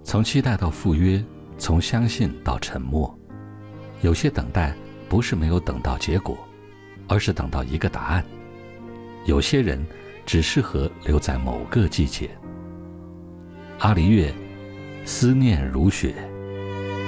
从期待到赴约，从相信到沉默。有些等待不是没有等到结果，而是等到一个答案。有些人只适合留在某个季节。阿黎月，思念如雪。